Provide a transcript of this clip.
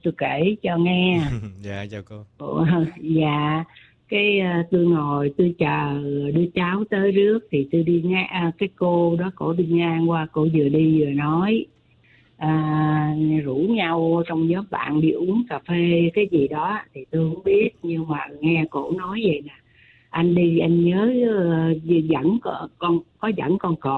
tôi kể cho nghe. Dạ chào cô. Dạ, tôi ngồi tôi chờ đứa cháu tới rước thì tôi đi ngang, cái cô đó cổ đi ngang qua, cổ vừa đi vừa nói, rủ nhau trong nhóm bạn đi uống cà phê cái gì đó thì tôi không biết, nhưng mà nghe cổ nói vậy nè: anh đi anh nhớ dẫn con có dẫn con cò